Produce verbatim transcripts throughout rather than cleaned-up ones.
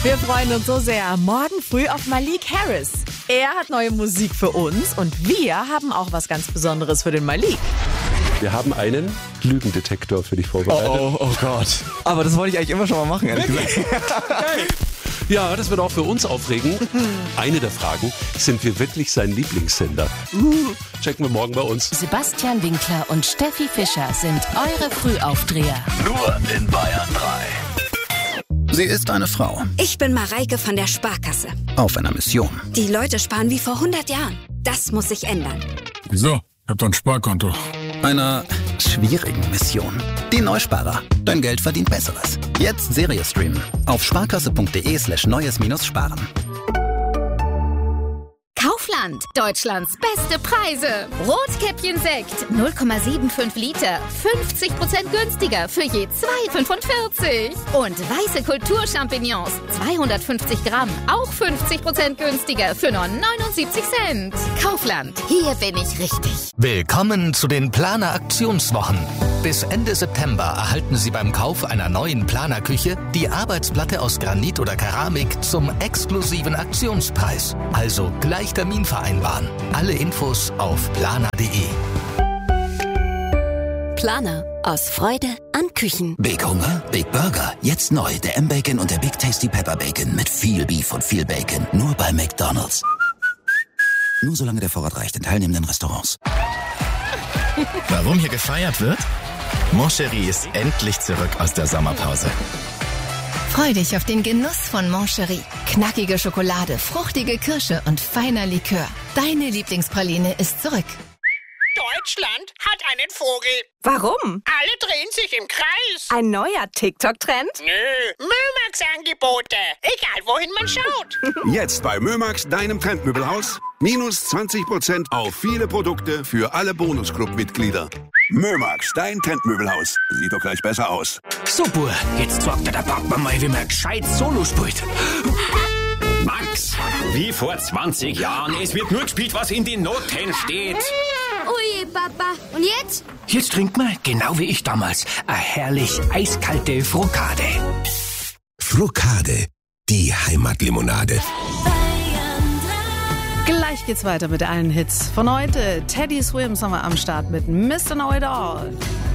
Wir freuen uns so sehr. Morgen früh auf Malik Harris. Er hat neue Musik für uns und wir haben auch was ganz Besonderes für den Malik. Wir haben einen Lügendetektor für dich vorbereitet. Oh, oh, oh Gott. Aber das wollte ich eigentlich immer schon mal machen, ehrlich gesagt. Ja, das wird auch für uns aufregend. Eine der Fragen, sind wir wirklich sein Lieblingssender? Uh, checken wir morgen bei uns. Sebastian Winkler und Steffi Fischer sind eure Frühaufdreher. Nur in Bayern drei. Sie ist eine Frau. Ich bin Mareike von der Sparkasse. Auf einer Mission. Die Leute sparen wie vor hundert Jahren. Das muss sich ändern. Wieso? Ich hab doch ein Sparkonto. Einer schwierigen Mission. Die Neusparer. Dein Geld verdient Besseres. Jetzt Serie streamen. Auf sparkasse.de slash neues minus sparen. Kaufland. Deutschlands beste Preise. Rotkäppchen Sekt. null Komma fünfundsiebzig Liter. fünfzig Prozent günstiger für je zwei Komma fünfundvierzig. Und weiße Kulturchampignons. zweihundertfünfzig Gramm. Auch fünfzig Prozent günstiger für nur neunundsiebzig Cent. Kaufland. Hier bin ich richtig. Willkommen zu den Planer Aktionswochen. Bis Ende September erhalten Sie beim Kauf einer neuen Planerküche die Arbeitsplatte aus Granit oder Keramik zum exklusiven Aktionspreis. Also gleich Termin vereinbaren. Alle Infos auf planer punkt de. Planer. Aus Freude an Küchen. Big Hunger, Big Burger. Jetzt neu der M-Bacon und der Big Tasty Pepper Bacon mit viel Beef und viel Bacon. Nur bei McDonald's. Nur solange der Vorrat reicht in teilnehmenden Restaurants. Warum hier gefeiert wird? Moncherie ist endlich zurück aus der Sommerpause. Freu dich auf den Genuss von Moncherie. Knackige Schokolade, fruchtige Kirsche und feiner Likör. Deine Lieblingspraline ist zurück. Deutschland hat einen Vogel. Warum? Alle drehen sich im Kreis. Ein neuer TikTok-Trend? Nö, Mömax-Angebote. Egal, wohin man schaut. Jetzt bei Mömax, deinem Trendmöbelhaus. Minus zwanzig Prozent auf viele Produkte für alle Bonusclub-Mitglieder. Mömax, dein Trendmöbelhaus. Sieht doch gleich besser aus. Super, jetzt sagt der Papa mal, wie man gescheit Solo spielt. Max, wie vor zwanzig Jahren. Es wird nur gespielt, was in den Noten steht. Ui, Papa. Und jetzt? Jetzt trinkt man, genau wie ich damals, eine herrlich eiskalte Frokade. Frokade, die Heimatlimonade. Gleich geht's weiter mit allen Hits von heute. Teddy Swims haben wir am Start mit Mister Know It All.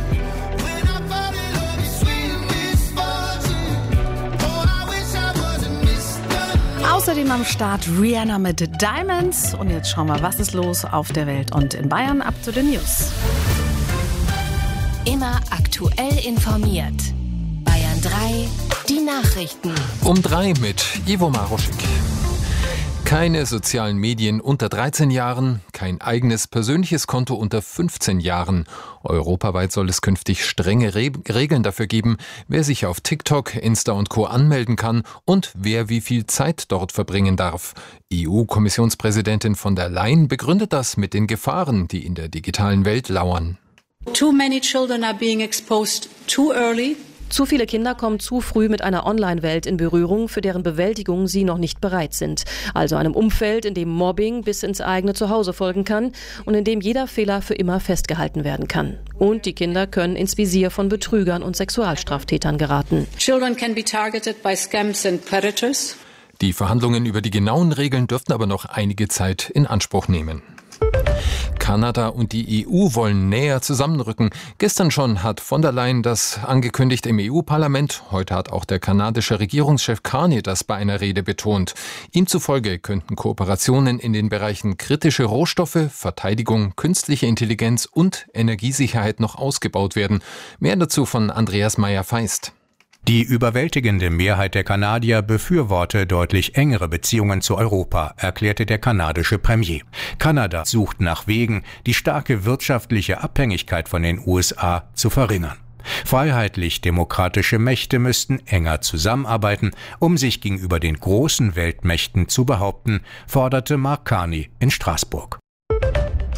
Außerdem am Start Rihanna mit Diamonds. Und jetzt schauen wir, was ist los auf der Welt und in Bayern. Ab zu den News. Immer aktuell informiert. Bayern drei, die Nachrichten. Um drei mit Ivo Maroschik. Keine sozialen Medien unter dreizehn Jahren, kein eigenes persönliches Konto unter fünfzehn Jahren. Europaweit soll es künftig strenge Re- Regeln dafür geben, wer sich auf TikTok, Insta und Co. anmelden kann und wer wie viel Zeit dort verbringen darf. E U-Kommissionspräsidentin von der Leyen begründet das mit den Gefahren, die in der digitalen Welt lauern. Too many children are being exposed too early. Zu viele Kinder kommen zu früh mit einer Online-Welt in Berührung, für deren Bewältigung sie noch nicht bereit sind. Also einem Umfeld, in dem Mobbing bis ins eigene Zuhause folgen kann und in dem jeder Fehler für immer festgehalten werden kann. Und die Kinder können ins Visier von Betrügern und Sexualstraftätern geraten. Children can be targeted by scams and predators. Die Verhandlungen über die genauen Regeln dürften aber noch einige Zeit in Anspruch nehmen. Kanada und die E U wollen näher zusammenrücken. Gestern schon hat von der Leyen das angekündigt im E U-Parlament. Heute hat auch der kanadische Regierungschef Carney das bei einer Rede betont. Ihm zufolge könnten Kooperationen in den Bereichen kritische Rohstoffe, Verteidigung, künstliche Intelligenz und Energiesicherheit noch ausgebaut werden. Mehr dazu von Andreas Meyer-Feist. Die überwältigende Mehrheit der Kanadier befürworte deutlich engere Beziehungen zu Europa, erklärte der kanadische Premier. Kanada sucht nach Wegen, die starke wirtschaftliche Abhängigkeit von den U S A zu verringern. Freiheitlich-demokratische Mächte müssten enger zusammenarbeiten, um sich gegenüber den großen Weltmächten zu behaupten, forderte Mark Carney in Straßburg.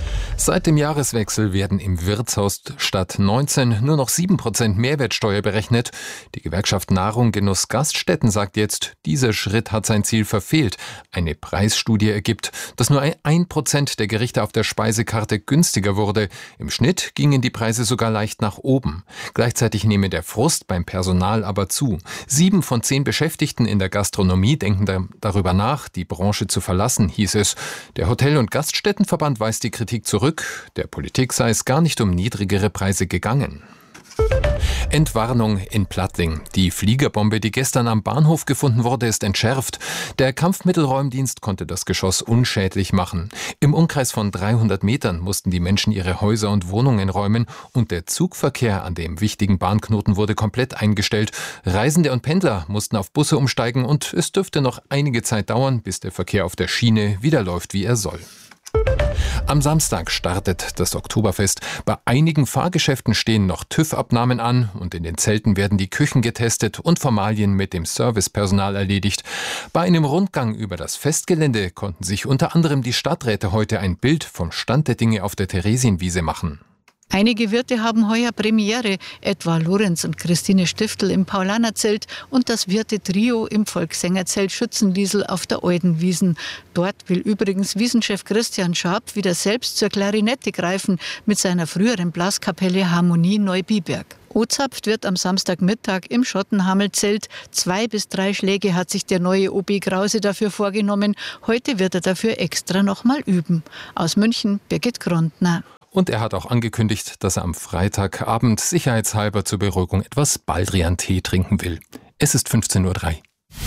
Seit dem Jahreswechsel werden im Wirtshaus statt neunzehn nur noch sieben Prozent Mehrwertsteuer berechnet. Die Gewerkschaft Nahrung, Genuss, Gaststätten sagt jetzt, dieser Schritt hat sein Ziel verfehlt. Eine Preisstudie ergibt, dass nur ein Prozent der Gerichte auf der Speisekarte günstiger wurde. Im Schnitt gingen die Preise sogar leicht nach oben. Gleichzeitig nehme der Frust beim Personal aber zu. Sieben von zehn Beschäftigten in der Gastronomie denken da, darüber nach, die Branche zu verlassen, hieß es. Der Hotel- und Gaststättenverband weist die Kritik zurück. Der Politik sei es gar nicht um niedrigere Preise gegangen. Entwarnung in Plattling. Die Fliegerbombe, die gestern am Bahnhof gefunden wurde, ist entschärft. Der Kampfmittelräumdienst konnte das Geschoss unschädlich machen. Im Umkreis von dreihundert Metern mussten die Menschen ihre Häuser und Wohnungen räumen und der Zugverkehr an dem wichtigen Bahnknoten wurde komplett eingestellt. Reisende und Pendler mussten auf Busse umsteigen und es dürfte noch einige Zeit dauern, bis der Verkehr auf der Schiene wieder läuft, wie er soll. Am Samstag startet das Oktoberfest. Bei einigen Fahrgeschäften stehen noch TÜV-Abnahmen an und in den Zelten werden die Küchen getestet und Formalien mit dem Servicepersonal erledigt. Bei einem Rundgang über das Festgelände konnten sich unter anderem die Stadträte heute ein Bild vom Stand der Dinge auf der Theresienwiese machen. Einige Wirte haben heuer Premiere, etwa Lorenz und Christine Stiftel im Paulanerzelt und das Wirte-Trio im Volkssängerzelt Schützenliesel auf der Oldenwiesen. Dort will übrigens Wiesenchef Christian Scharp wieder selbst zur Klarinette greifen mit seiner früheren Blaskapelle Harmonie Neubiberg. O-zapft wird am Samstagmittag im Schottenhammelzelt. Zwei bis drei Schläge hat sich der neue O B Krause dafür vorgenommen. Heute wird er dafür extra nochmal üben. Aus München, Birgit Grundner. Und er hat auch angekündigt, dass er am Freitagabend sicherheitshalber zur Beruhigung etwas Baldrian-Tee trinken will. Es ist fünfzehn Uhr drei.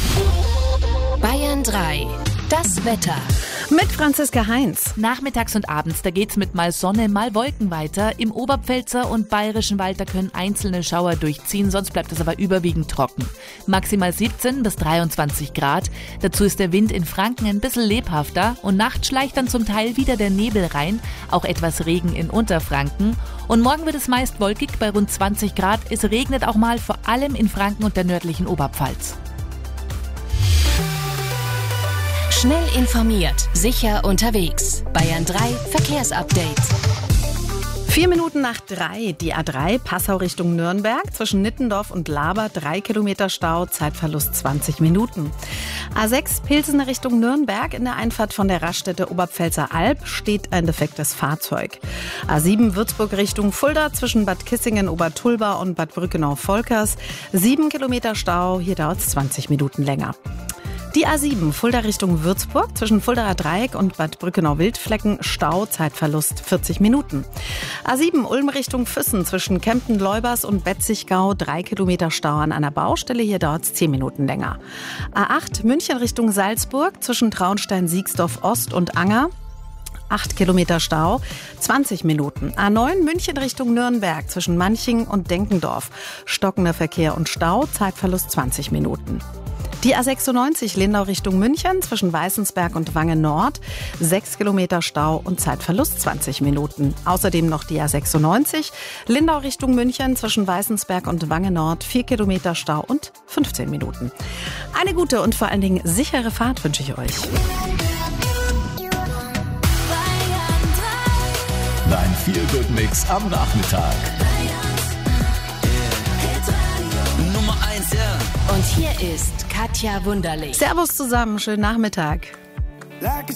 Bayern drei. Das Wetter. Mit Franziska Heinz. Nachmittags und abends, da geht's mit mal Sonne, mal Wolken weiter. Im Oberpfälzer und Bayerischen Wald, da können einzelne Schauer durchziehen, sonst bleibt es aber überwiegend trocken. Maximal siebzehn bis dreiundzwanzig Grad. Dazu ist der Wind in Franken ein bisschen lebhafter und nachts schleicht dann zum Teil wieder der Nebel rein. Auch etwas Regen in Unterfranken. Und morgen wird es meist wolkig bei rund zwanzig Grad. Es regnet auch mal, vor allem in Franken und der nördlichen Oberpfalz. Schnell informiert, sicher unterwegs. Bayern drei Verkehrsupdate. Vier Minuten nach drei, die A drei, Passau Richtung Nürnberg, zwischen Nittendorf und Laber, drei Kilometer Stau, Zeitverlust zwanzig Minuten. A sechs, Pilsener Richtung Nürnberg, in der Einfahrt von der Raststätte Oberpfälzer Alb steht ein defektes Fahrzeug. A sieben, Würzburg Richtung Fulda, zwischen Bad Kissingen, Obertulba und Bad Brückenau-Volkers, sieben Kilometer Stau, hier dauert es zwanzig Minuten länger. Die A sieben, Fulda Richtung Würzburg, zwischen Fuldaer Dreieck und Bad Brückenau-Wildflecken, Stau, Zeitverlust vierzig Minuten. A sieben, Ulm Richtung Füssen, zwischen Kempten-Leubers und Betzigau, drei Kilometer Stau an einer Baustelle, hier dauert es zehn Minuten länger. A acht, München Richtung Salzburg, zwischen Traunstein-Siegsdorf Ost und Anger, acht Kilometer Stau, zwanzig Minuten. A neun, München Richtung Nürnberg, zwischen Manching und Denkendorf, stockender Verkehr und Stau, Zeitverlust zwanzig Minuten. Die A sechsundneunzig, Lindau Richtung München, zwischen Weißensberg und Wangen Nord, sechs Kilometer Stau und Zeitverlust zwanzig Minuten. Außerdem noch die A sechsundneunzig, Lindau Richtung München, zwischen Weißensberg und Wangen Nord, vier Kilometer Stau und fünfzehn Minuten. Eine gute und vor allen Dingen sichere Fahrt wünsche ich euch. Dein Feel-Good-Mix am Nachmittag. Nummer eins, ja. Und hier ist Katja Wunderlich. Servus zusammen, schönen Nachmittag. Like a